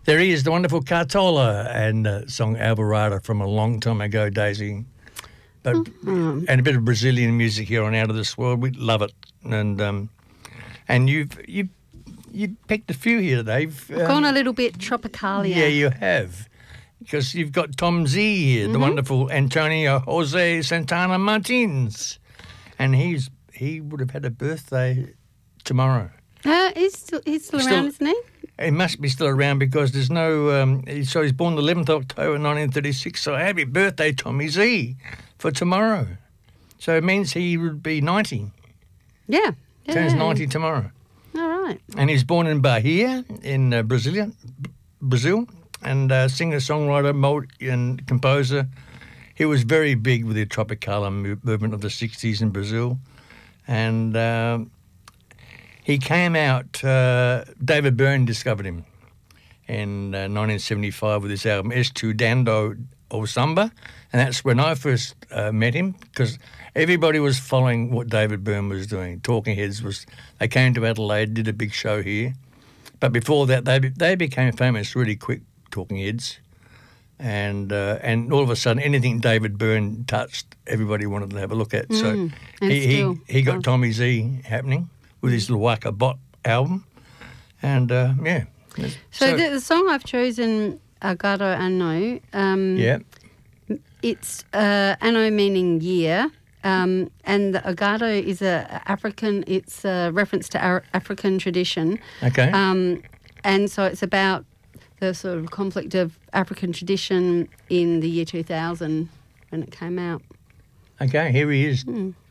There he is, the wonderful Cartola, and song Alvarado from a long time ago, Daisy. But and a bit of Brazilian music here on Out of This World. We love it, and you've picked a few here today. Gone a little bit Tropicalia. Yeah, you have, because you've got Tom Z here, the wonderful Antonio Jose Santana Martins, and he would have had a birthday tomorrow. He's still around, isn't he? He must be still around because there's no. So he's born the 11th of October 1936. So happy birthday, Tommy Z, for tomorrow. So it means he would be 90. Yeah. Turns 90 tomorrow. All right. And he's born in Bahia, in Brazil, and singer-songwriter and composer. He was very big with the Tropicana movement of the 60s in Brazil. And he came out, David Byrne discovered him in 1975 with his album Estudando o Samba, and that's when I first met him, because everybody was following what David Byrne was doing. Talking Heads they came to Adelaide, did a big show here, but before that they became famous really quick, Talking Heads, and all of a sudden anything David Byrne touched, everybody wanted to have a look at. So he got Tommy Z happening with his little Waka Bot album. And, yeah. So the song I've chosen, Agado Ano, it's Ano meaning year, and the Agado is it's a reference to African tradition. Okay. And so it's about the sort of conflict of African tradition in the year 2000 when it came out. Okay, here he is.